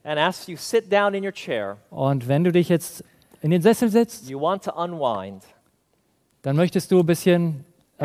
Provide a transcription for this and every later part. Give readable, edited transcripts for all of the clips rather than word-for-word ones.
And as you sit down in your chair, Und wenn du dich jetzt in den Sessel setzt, you want to unwind. dann möchtest du ein bisschen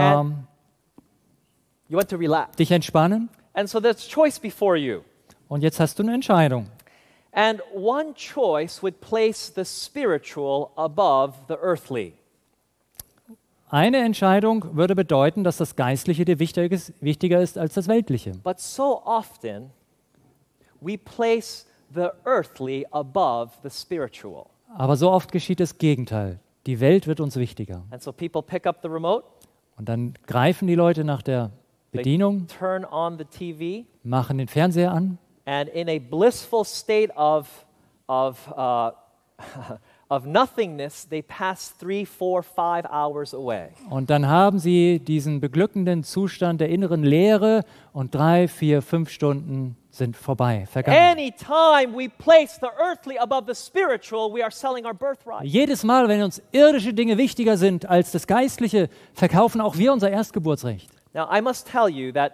You want to relax. dich entspannen. And so there's choice before you. Und jetzt hast du eine Entscheidung. And one choice would place the spiritual above the earthly. Eine Entscheidung würde bedeuten, dass das Geistliche dir wichtiger ist als das Weltliche. But so often, we place the earthly above the spiritual. Aber so oft geschieht das Gegenteil. Die Welt wird uns wichtiger. And so people pick up the remote, Und dann greifen die Leute nach der Bedienung, turn on the TV, machen den Fernseher an and in a blissful state of nothingness, they pass 3, 4, 5 hours away. und dann haben sie diesen beglückenden Zustand der inneren Leere und 3, 4, 5 Stunden sind vorbei, vergangen. Anytime we place the earthly above the spiritual, we are selling our birthright. Jedes Mal, wenn uns irdische Dinge wichtiger sind als das Geistliche, verkaufen auch wir unser Erstgeburtsrecht. Now, I must tell you that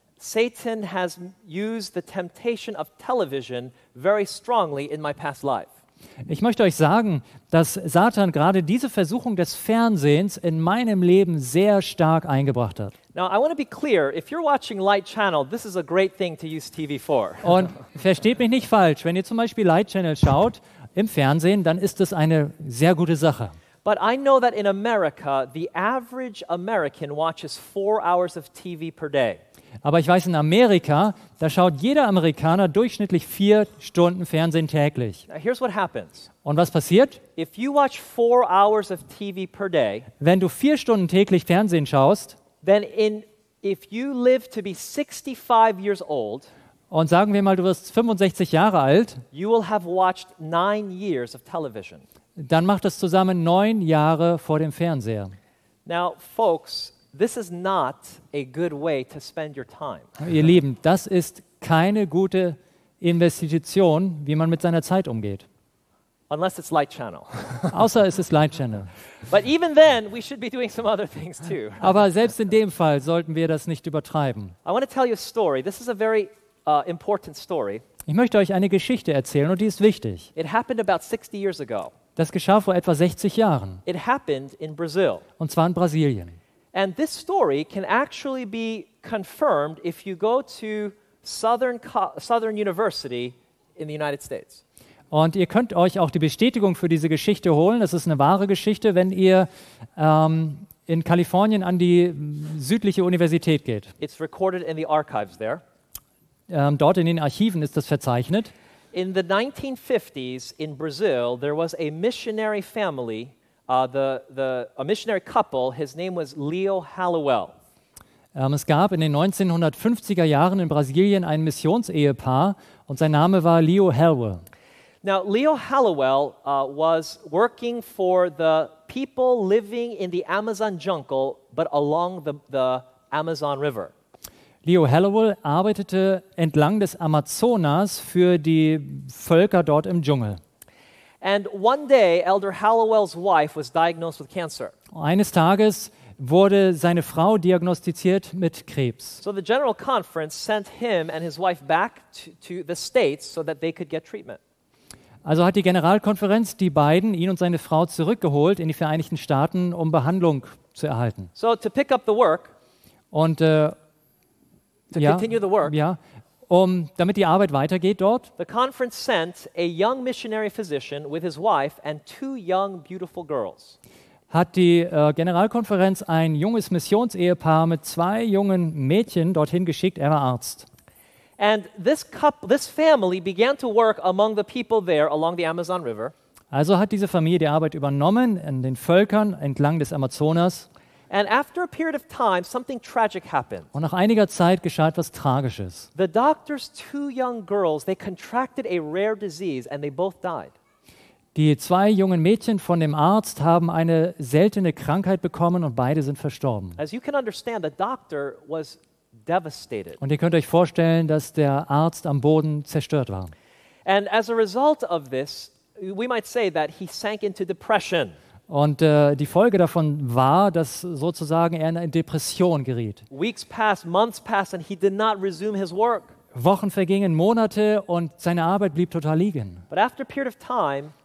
Satan has used the temptation of television very strongly in my past life. Ich möchte euch sagen, dass Satan gerade diese Versuchung des Fernsehens in meinem Leben sehr stark eingebracht hat. Now, I want to be clear, if you're watching Light Channel, this is a great thing to use TV for. Und versteht mich nicht falsch, wenn ihr zum Beispiel Light Channel schaut im Fernsehen, dann ist das eine sehr gute Sache. But I know that in America, the average American watches 4 hours of TV per day. Aber ich weiß, in Amerika, da schaut jeder Amerikaner durchschnittlich 4 Stunden Fernsehen täglich. Now, here's what happens. Und was passiert? If you watch 4 hours of TV per day, Wenn du 4 Stunden täglich Fernsehen schaust then if you live to be 65 years old, und sagen wir mal, du wirst 65 Jahre alt, you will have watched 9 years of television. dann macht das zusammen 9 Jahre vor dem Fernseher. Now, folks, this is not a good way to spend your time. Ihr Lieben, das ist keine gute Investition, wie man mit seiner Zeit umgeht. Unless it's Light Channel. Außer es ist Light Channel. But even then, we should be doing some other things too. Aber selbst in dem Fall sollten wir das nicht übertreiben. I want to tell you a story. This is a very important story. Ich möchte euch eine Geschichte erzählen und die ist wichtig. It happened about 60 years ago. Das geschah vor etwa 60 Jahren, It happened in Brazil. und zwar in Brasilien. And this story can actually be confirmed if you go to Southern University in the United States. Und ihr könnt euch auch die Bestätigung für diese Geschichte holen. Das ist eine wahre Geschichte, wenn ihr in Kalifornien an die südliche Universität geht. It's recorded in the archives there. Dort in den Archiven ist das verzeichnet. In the 1950s in Brazil, there was a missionary family, a missionary couple. His name was Leo Hallowell. Es gab in den 1950er Jahren in Brasilien ein Missionsehepaar und sein Name war Leo Hallowell. Now, Leo Hallowell was working for the people living in the Amazon jungle, but along the Amazon River. Leo Hallowell arbeitete entlang des Amazonas für die Völker dort im Dschungel. And one day, Elder Hallowell's wife was diagnosed with cancer. Eines Tages wurde seine Frau diagnostiziert mit Krebs. So the General Conference sent him and his wife back to the States so that they could get treatment. Also hat die Generalkonferenz die beiden, ihn und seine Frau, zurückgeholt in die Vereinigten Staaten, um Behandlung zu erhalten. So to pick up the work, Und continue the work, damit die Arbeit weitergeht dort, the conference sent a young missionary physician with his wife and 2 young, beautiful girls. hat die Generalkonferenz ein junges Missionsehepaar mit 2 jungen Mädchen dorthin geschickt. Er war Arzt. And this family began to work among the people there along the Amazon River. Also hat diese Familie die Arbeit übernommen in den Völkern entlang des Amazonas. And after a period of time, something tragic happened. Und nach einiger Zeit geschah etwas Tragisches. The doctor's 2 young girls, they contracted a rare disease and they both died. Die 2 jungen Mädchen von dem Arzt haben eine seltene Krankheit bekommen und beide sind verstorben. As you can understand, the doctor was devastated. Und ihr könnt euch vorstellen, dass der Arzt am Boden zerstört war. And as a result of this, we might say that he sank into depression. Und die Folge davon war, dass sozusagen er in eine Depression geriet. Weeks passed, months passed, and he did not resume his work. Wochen vergingen, Monate und seine Arbeit blieb total liegen. But after a period of time,